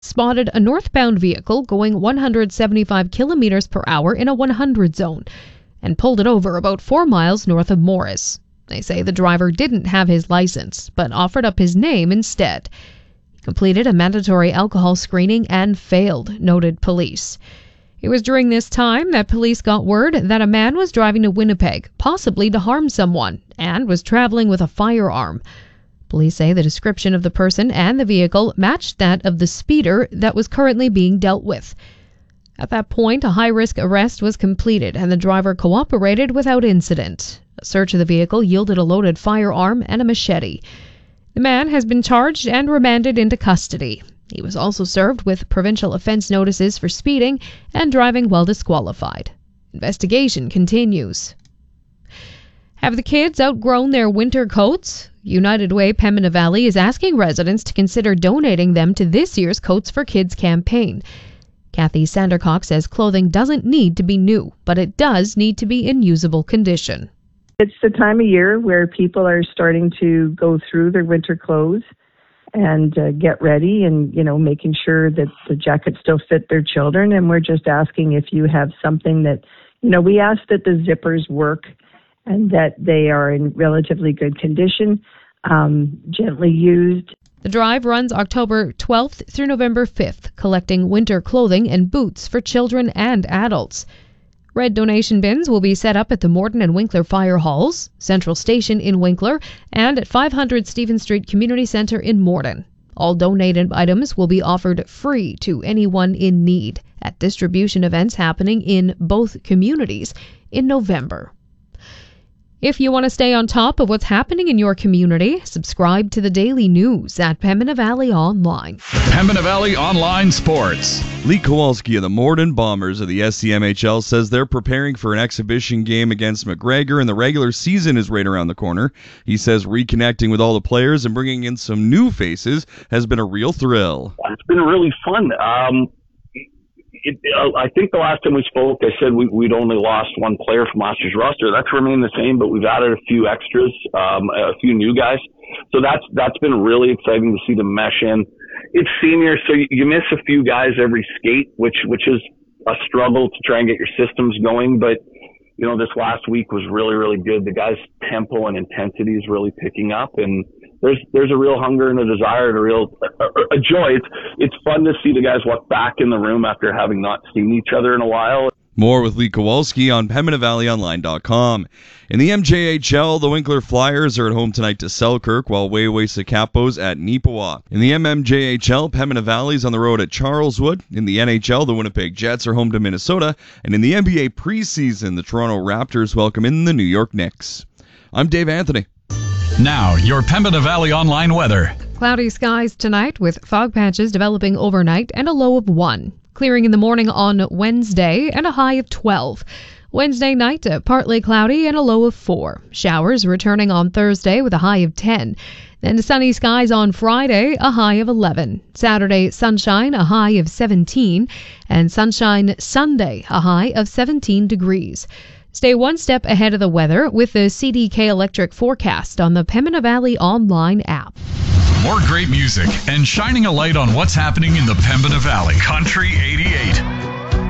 spotted a northbound vehicle going 175 kilometers per hour in a 100 zone and pulled it over about 4 miles north of Morris. They say the driver didn't have his license, but offered up his name instead. He completed a mandatory alcohol screening and failed, noted police. It was during this time that police got word that a man was driving to Winnipeg, possibly to harm someone, and was traveling with a firearm. Police say the description of the person and the vehicle matched that of the speeder that was currently being dealt with. At that point, a high-risk arrest was completed and the driver cooperated without incident. A search of the vehicle yielded a loaded firearm and a machete. The man has been charged and remanded into custody. He was also served with provincial offense notices for speeding and driving while disqualified. Investigation continues. Have the kids outgrown their winter coats? United Way Pembina Valley is asking residents to consider donating them to this year's Coats for Kids campaign. Kathy Sandercock says clothing doesn't need to be new, but it does need to be in usable condition. It's the time of year where people are starting to go through their winter clothes and get ready and, making sure that the jackets still fit their children. And we're just asking if you have something that, we ask that the zippers work and that they are in relatively good condition, gently used. The drive runs October 12th through November 5th, collecting winter clothing and boots for children and adults. Red donation bins will be set up at the Morton and Winkler Fire Halls, Central Station in Winkler, and at 500 Stephen Street Community Centre in Morton. All donated items will be offered free to anyone in need at distribution events happening in both communities in November. If you want to stay on top of what's happening in your community, subscribe to the daily news at Pembina Valley Online. Pembina Valley Online Sports. Lee Kowalski of the Morden Bombers of the SCMHL says they're preparing for an exhibition game against McGregor and the regular season is right around the corner. He says reconnecting with all the players and bringing in some new faces has been a real thrill. It's been really fun. I think the last time we spoke, I said we'd only lost one player from last year's roster. That's remained the same, but we've added a few extras, a few new guys. So that's been really exciting to see them mesh in. It's senior, so you miss a few guys every skate, which is a struggle to try and get your systems going. But this last week was really, really good. The guys' tempo and intensity is really picking up, and there's a real hunger and a desire and a joy. It's fun to see the guys walk back in the room after having not seen each other in a while. More with Lee Kowalski on PembinaValleyOnline.com. In the MJHL, the Winkler Flyers are at home tonight to Selkirk, while Wayway Capos at Neepawa. In the MMJHL, Pembina Valley's on the road at Charleswood. In the NHL, the Winnipeg Jets are home to Minnesota. And in the NBA preseason, the Toronto Raptors welcome in the New York Knicks. I'm Dave Anthony. Now, your Pembina Valley Online weather. Cloudy skies tonight with fog patches developing overnight and a low of 1. Clearing in the morning on Wednesday and a high of 12. Wednesday night, partly cloudy and a low of 4. Showers returning on Thursday with a high of 10. Then sunny skies on Friday, a high of 11. Saturday, sunshine, a high of 17. And sunshine Sunday, a high of 17 degrees. Stay one step ahead of the weather with the CDK Electric forecast on the Pembina Valley Online app. More great music and shining a light on what's happening in the Pembina Valley. Country 88.